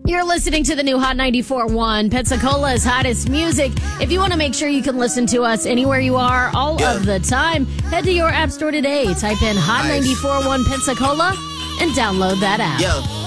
You're listening to the new Hot 94.1, Pensacola's hottest music. If you want to make sure you can listen to us anywhere you are all of the time, head to your app store today. Type in Hot 94.1 Pensacola and download that app.